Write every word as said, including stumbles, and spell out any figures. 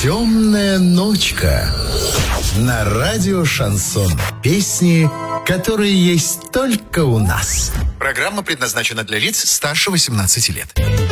Темная ночка на радио Шансон. Песни, которые есть только у нас. Программа предназначена для лиц старше восемнадцати лет.